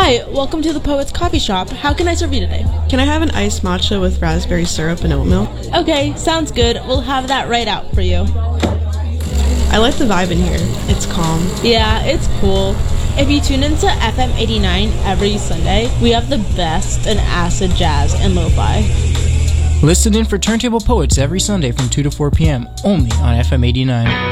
Hi, welcome to the Poet's Coffee Shop. How can I serve you today? Can I have an iced matcha with raspberry syrup and oat milk? Okay, sounds good. We'll have that right out for you. I like the vibe in here. It's calm. Yeah, it's cool. If you tune into FM 89 every Sunday, we have the best in acid jazz and lo-fi. Listen in for Turntable Poets every Sunday from 2 to 4 p.m. only on FM 89.